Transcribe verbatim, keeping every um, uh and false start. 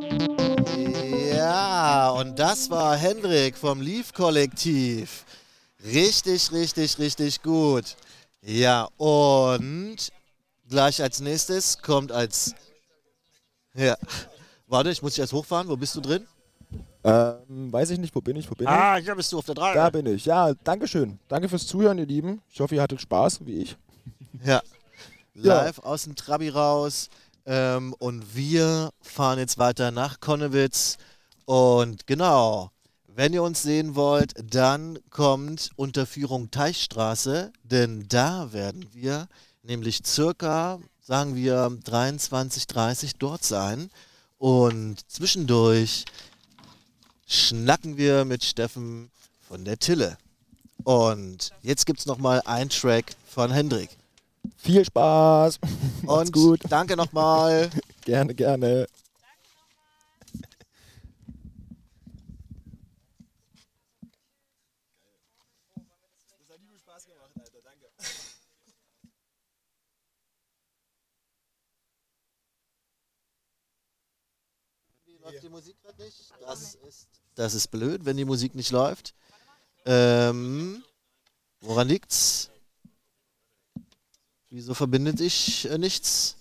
Ja, und das war Hendrik vom Leaf-Kollektiv. Richtig, richtig, richtig gut. Ja, und gleich als nächstes kommt als... Ja, warte, ich muss dich erst hochfahren. Wo bist du drin? Ähm, weiß ich nicht, wo bin ich, wo bin Ah, ich? hier bist du auf der Da drei. bin ich. Ja, danke schön. Danke fürs Zuhören, ihr Lieben. Ich hoffe, ihr hattet Spaß, wie ich. Ja, Ja, live aus dem Trabi raus. Ähm, und wir fahren jetzt weiter nach Konnewitz. Und genau, wenn ihr uns sehen wollt, dann kommt Unterführung Teichstraße, denn da werden wir nämlich circa, sagen wir, dreiundzwanzig Uhr dreißig dort sein. Und zwischendurch schnacken wir mit Steffen von der Tille. Und jetzt gibt's noch mal einen Track von Hendrik. viel Spaß. Macht's Und gut. danke nochmal. Gerne, gerne. Läuft die Musik gerade nicht? Das ist, das ist blöd, wenn die Musik nicht läuft. Ähm, woran liegt's? Wieso verbindet sich äh, nichts?